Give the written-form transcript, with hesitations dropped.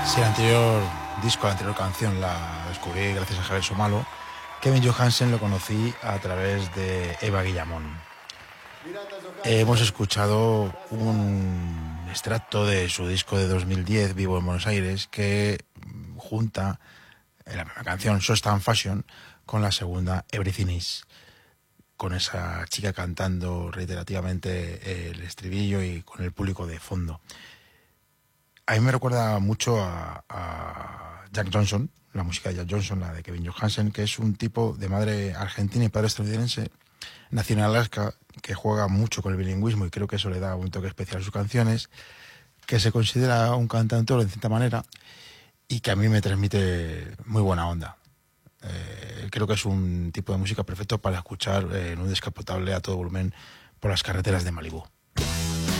Sí, el anterior disco, la anterior canción la descubrí gracias a Javier Somalo. Kevin Johansen lo conocí a través de Eva Guillamón. Hemos escuchado un extracto de su disco de 2010, Vivo en Buenos Aires, que junta la primera canción, So Stand Fashion, con la segunda, Everything Is, con esa chica cantando reiterativamente el estribillo y con el público de fondo. A mí me recuerda mucho a Jack Johnson, la música de Jack Johnson, la de Kevin Johansen, que es un tipo de madre argentina y padre estadounidense, nació en Alaska, que juega mucho con el bilingüismo y creo que eso le da un toque especial a sus canciones, que se considera un cantautor de cierta manera y que a mí me transmite muy buena onda. Creo que es un tipo de música perfecto para escuchar en un descapotable a todo volumen por las carreteras de Malibú.